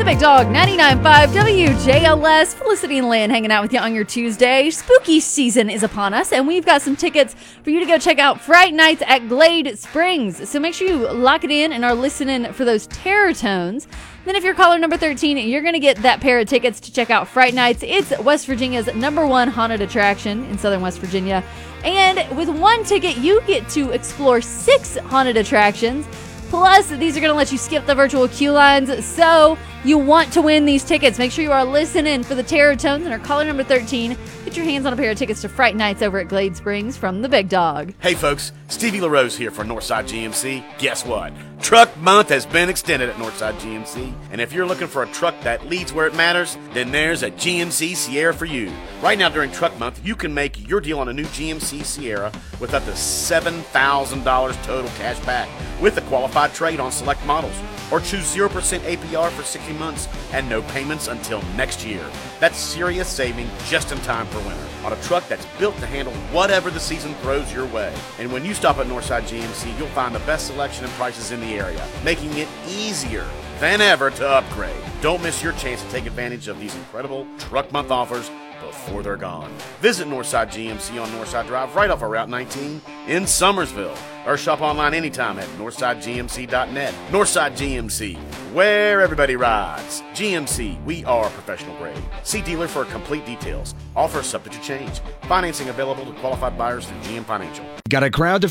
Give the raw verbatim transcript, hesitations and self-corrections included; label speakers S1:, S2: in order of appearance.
S1: The Big Dog, ninety-nine point five W J L S. Felicity and Lynn hanging out with you on your Tuesday. Spooky season is upon us, and we've got some tickets for you to go check out Fright Nights at Glade Springs. So make sure you lock it in and are listening for those terror tones. Then if you're caller number thirteen, you're going to get that pair of tickets to check out Fright Nights. It's West Virginia's number one haunted attraction in Southern West Virginia. And with one ticket, you get to explore six haunted attractions. Plus, these are going to let you skip the virtual queue lines, so you want to win these tickets. Make sure you are listening for the terror tones and are caller number thirteen. Get your hands on a pair of tickets to Fright Nights over at Glade Springs from the Big Dog.
S2: Hey folks, Stevie LaRose here for Northside G M C. Guess what? Truck Month has been extended at Northside G M C, and if you're looking for a truck that leads where it matters, then there's a G M C Sierra for you. Right now during Truck Month, you can make your deal on a new G M C Sierra with up to seven thousand dollars total cash back with a qualified trade on select models, or choose zero percent A P R for sixty months and no payments until next year. That's serious saving just in time for winter on a truck that's built to handle whatever the season throws your way. And when you stop at Northside G M C, you'll find the best selection and prices in the area, making it easier than ever to upgrade. Don't miss your chance to take advantage of these incredible Truck Month offers before they're gone. Visit Northside G M C on Northside Drive right off of Route nineteen in Summersville, or shop online anytime at northside g m c dot net. Northside G M C, where everybody rides. G M C, we are professional grade. See dealer for complete details. Offers subject to change. Financing available to qualified buyers through G M Financial.
S3: Got a crowd to